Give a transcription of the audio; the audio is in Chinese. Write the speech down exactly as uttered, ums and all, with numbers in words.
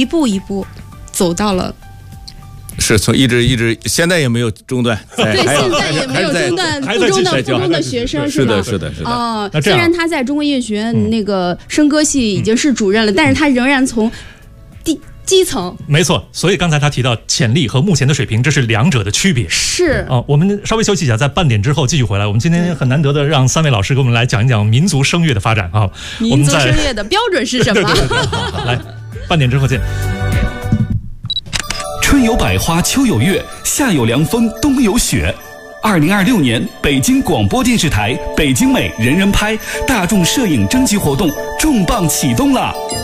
一步一步走到了。 是从一直一直，现在也没有中断。 对，现在也没有中断。附中的附中的学生是吧？ 的，是的，是的。 哦，虽然他在中国音乐学院那个声歌系已经是主任了，但是他仍然从第基层。 没错，所以刚才他提到潜力和目前的水平，这是两者的区别。 是哦，我们稍微休息一下，在半点之后继续回来。我们今天很难得的让三位老师给我们来讲一讲民族声乐的发展啊。 民族声乐的标准是什么？ 对对对好来，半点之后见。 春有百花，秋有月，夏有凉风，冬有雪。二零二六年，北京广播电视台北京美人人拍大众摄影征集活动重磅启动了。